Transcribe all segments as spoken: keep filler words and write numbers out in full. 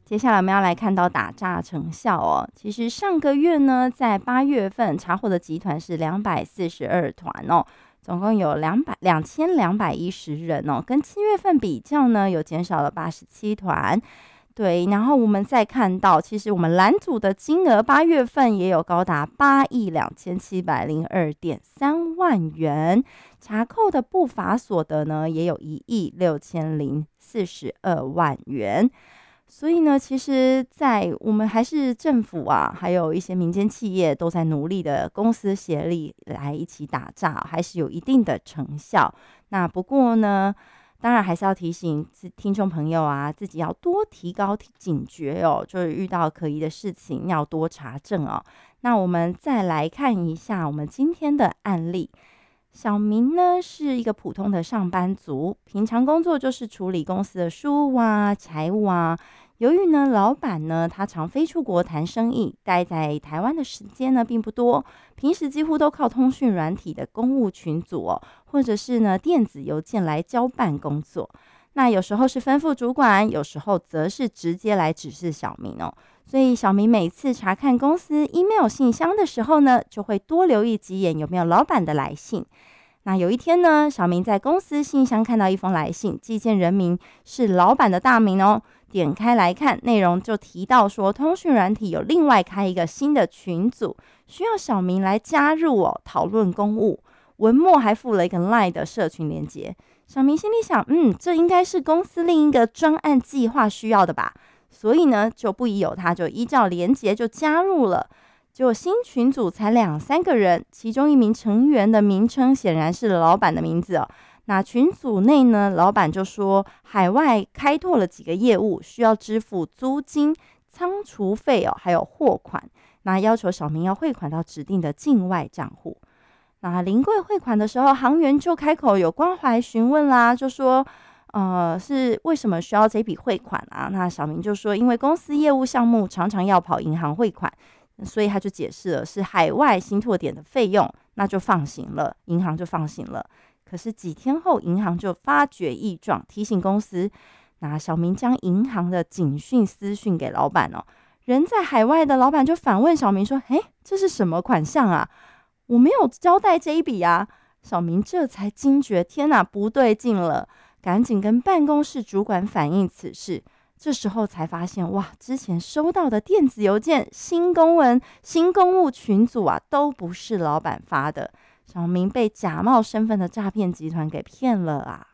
接下来我们要来看到打诈成效哦。其实上个月呢，在八月份查获的集团是两百四十二团哦，总共有两百两千两百一十人哦，跟七月份比较呢，有减少了八十七团。对，然后我们再看到，其实我们蓝组的金额八月份也有高达八亿两千七百零二点三万元，查扣的不法所得呢也有一亿六千零四十二万元。所以呢，其实在我们还是政府啊，还有一些民间企业都在努力的公私协力来一起打诈，还是有一定的成效。那不过呢，当然还是要提醒听众朋友啊，自己要多提高警觉哦，就是遇到可疑的事情要多查证哦。那我们再来看一下我们今天的案例。小明呢是一个普通的上班族，平常工作就是处理公司的事务啊、财务啊。由于呢，老板呢他常飞出国谈生意，待在台湾的时间呢并不多，平时几乎都靠通讯软体的公务群组哦，或者是呢电子邮件来交办工作。那有时候是吩咐主管，有时候则是直接来指示小明哦。所以小明每次查看公司 email 信箱的时候呢，就会多留意几眼有没有老板的来信。那有一天呢，小明在公司信箱看到一封来信，寄件人名是老板的大名哦。点开来看，内容就提到说，通讯软体有另外开一个新的群组，需要小明来加入哦，讨论公务。文末还附了一个 LINE 的社群连结。小明心里想，嗯，这应该是公司另一个专案计划需要的吧，所以呢，就不疑有他，就依照连结就加入了。结果新群组才两三个人，其中一名成员的名称显然是老板的名字哦。那群组内呢，老板就说海外开拓了几个业务，需要支付租金、仓储费哦，还有货款。那要求小明要汇款到指定的境外账户。那临柜汇款的时候，行员就开口有关怀询问啦，就说呃，是为什么需要这笔汇款啊？那小明就说，因为公司业务项目常常要跑银行汇款，所以他就解释了是海外新拓点的费用，那就放行了，银行就放行了。可是几天后，银行就发觉异状，提醒公司。那小明将银行的警讯私讯给老板哦，人在海外的老板就反问小明说：“哎，这是什么款项啊？我没有交代这一笔啊！”小明这才惊觉，天哪，不对劲了，赶紧跟办公室主管反映此事。这时候才发现，哇，之前收到的电子邮件、新公文、新公务群组啊，都不是老板发的。小明被假冒身份的诈骗集团给骗了啊！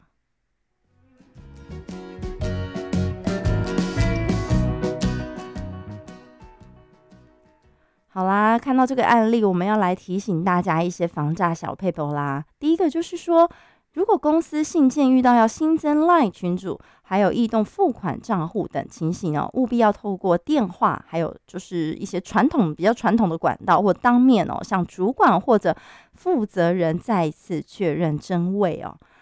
好啦，看到这个案例，我们要来提醒大家一些防诈小撇步啦。第一个就是说，如果公司信件遇到要新增 LINE 群组，还有异动付款账户等情形哦，务必要透过电话，还有就是一些传统比较传统的管道，或当面哦，向主管或者负责人再次确认真伪哦。